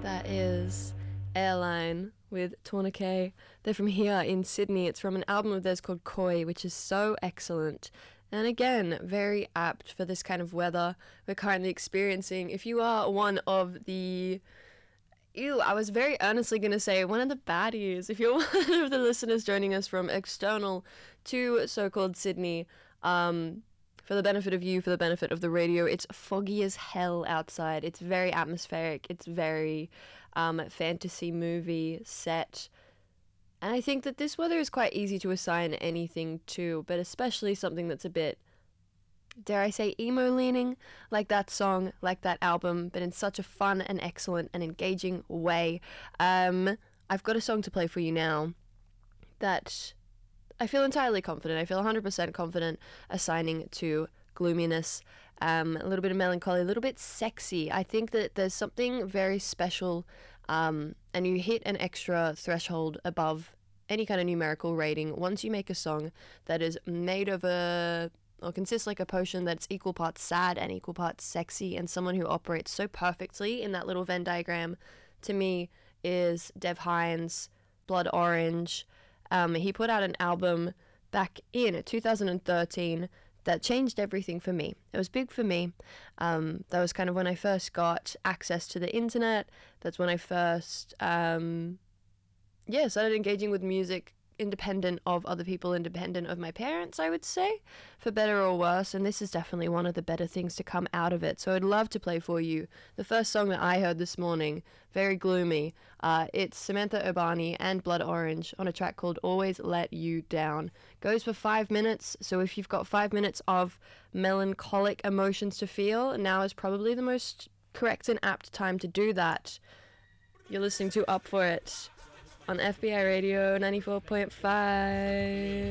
That is Airline with Tourniquet. They're from here in Sydney. It's from an album of theirs called Koi, which is so excellent. And again, very apt for this kind of weather we're currently experiencing. If you are one of the... I was very earnestly going to say one of the baddies. If you're one of the listeners joining us from external to so-called Sydney, for the benefit of you, for the benefit of the radio, it's foggy as hell outside. It's very atmospheric. It's very fantasy movie set. And I think that this weather is quite easy to assign anything to, but especially something that's a bit, dare I say, emo-leaning, like that song, like that album, but in such a fun and excellent and engaging way. I've got a song to play for you now that I feel entirely confident. I feel 100% confident assigning to gloominess, a little bit of melancholy, a little bit sexy. I think that there's something very special, and you hit an extra threshold above any kind of numerical rating once you make a song that is made of or consists like a potion that's equal parts sad and equal parts sexy, and someone who operates so perfectly in that little Venn diagram, to me, is Dev Hynes, Blood Orange. He put out an album back in 2013 that changed everything for me. It was big for me. That was kind of when I first got access to the internet. That's when I first, started engaging with music independent of other people, independent of my parents, I would say, for better or worse, and this is definitely one of the better things to come out of it. So I'd love to play for you the first song that I heard this morning, very gloomy. It's Samantha Urbani and Blood Orange on a track called Always Let You Down. Goes for 5 minutes, so if you've got 5 minutes of melancholic emotions to feel, now is probably the most correct and apt time to do that. You're listening to Up For It on FBI Radio 94.5.